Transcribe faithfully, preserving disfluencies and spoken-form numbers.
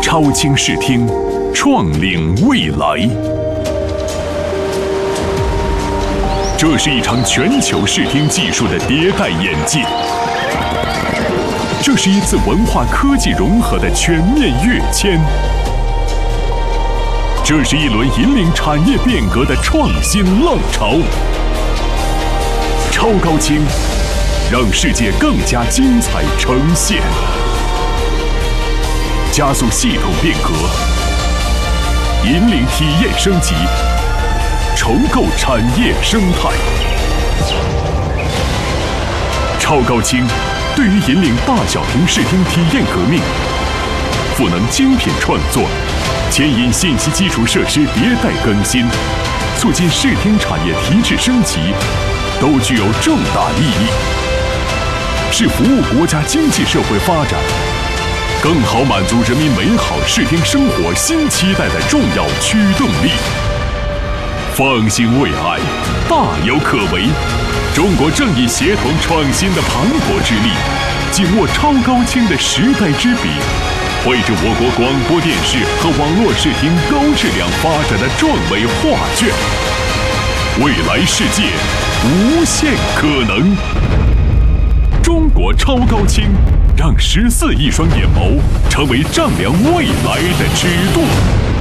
超清视听，创领未来。这是一场全球视听技术的迭代演进，这是一次文化科技融合的全面跃迁，这是一轮引领产业变革的创新浪潮。超高清，让世界更加精彩呈现，加速系统变革，引领体验升级，重构产业生态。超高清对于引领大小屏视听体验革命，赋能精品创作，牵引信息基础设施迭代更新，促进视听产业提质升级，都具有重大意义，是服务国家经济社会发展，更好满足人民美好视听生活新期待的重要驱动力。放心未来，大有可为。中国正以协同创新的磅礴之力，紧握超高清的时代之笔，绘制我国广播电视和网络视听高质量发展的壮伟画卷。未来世界无限可能。中国超高清，让十四亿双眼眸成为丈量未来的尺度。